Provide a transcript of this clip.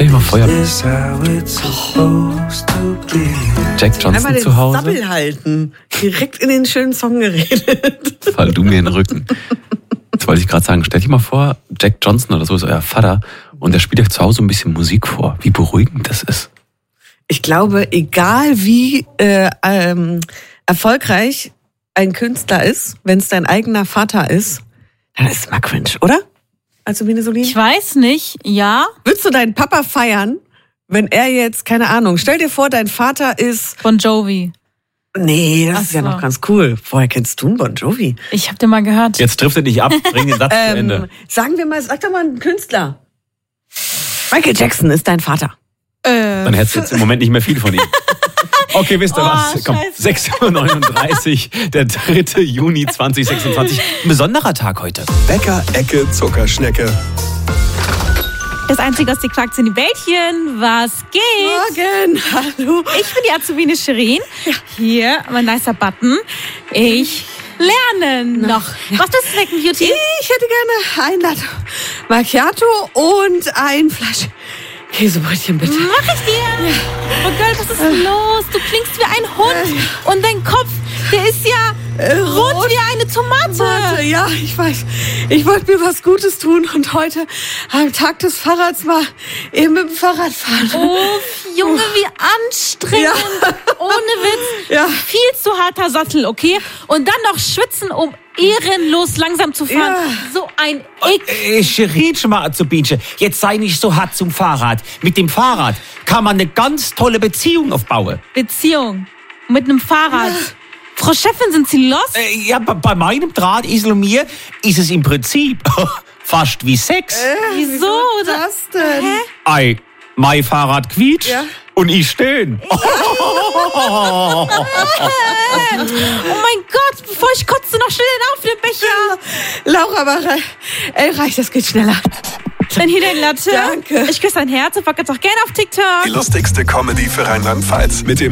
Stell dir mal vor, Jack Johnson einmal den zu Hause. Sabbel halten. Direkt in den schönen Song geredet. Fall du mir in den Rücken. Jetzt wollte ich gerade sagen, stell dir mal vor, Jack Johnson oder so ist euer Vater und der spielt euch zu Hause ein bisschen Musik vor. Wie beruhigend das ist. Ich glaube, egal wie erfolgreich ein Künstler ist, wenn es dein eigener Vater ist, dann ist es mal cringe, oder? Also Venesolin? Ich weiß nicht, ja. Würdest du deinen Papa feiern, wenn er jetzt, keine Ahnung, stell dir vor, dein Vater ist... Bon Jovi. Nee, das Ach ist ja so. noch ganz cool. Woher kennst du einen Bon Jovi? Ich hab den mal gehört. Jetzt trifft er dich ab, bring den Satz zu Ende. Sagen wir mal, sag doch mal einen Künstler. Michael Jackson ist dein Vater. Dann hättest du jetzt im Moment nicht mehr viel von ihm. Okay, wisst ihr was? Komm, scheiße. 6:39 Uhr, der 3. Juni 2026. Ein besonderer Tag heute. Bäcker, Ecke, Zuckerschnecke. Das Einzige aus die Quacks in die Bällchen. Was geht? Morgen, hallo. Ich bin die Azubine Shirin. Hier, mein nicer Button. Ich lerne noch. Was ist das Snacken Beauty? Ich hätte gerne ein Latte Macchiato und ein Fleisch Käsebrötchen, bitte. Mach ich dir. Ja. Oh Gott, was ist los? Du klingst wie ein Hund. Und dein Kopf, der ist ja rot wie eine Tomate. Ja, ich weiß. Ich wollte mir was Gutes tun und heute am Tag des Fahrrads mal eben mit dem Fahrrad fahren. Oh, Junge, wie anstrengend. Ja. Ohne Witz. Ja. Viel zu harter Sattel, okay? Und dann noch schwitzen, um ehrenlos langsam zu fahren. Ja. So ein Ick. Shirin, schon mal Azubinchen, jetzt sei nicht so hart zum Fahrrad. Mit dem Fahrrad kann man eine ganz tolle Beziehung aufbauen. Beziehung. Mit einem Fahrrad. Frau Chefin, sind Sie lost? Ja, bei meinem Drahtesel und mir ist es im Prinzip fast wie Sex. Wieso? Das denn? Hä? Ei, mein Fahrrad quietscht Ja. und ich stehen. Oh mein Gott, bevor ich kotze, noch schnell auf den Becher. Laura, aber reicht, das geht schneller. Dann hier dein Latte. Danke. Ich küsse dein Herz und pack jetzt auch gerne auf TikTok. Die lustigste Comedy für Rheinland-Pfalz mit dem